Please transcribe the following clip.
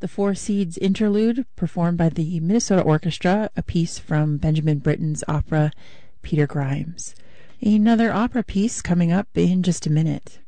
The Four Seeds Interlude, performed by the Minnesota Orchestra, a piece from Benjamin Britten's opera Peter Grimes. Another opera piece coming up in just a minute.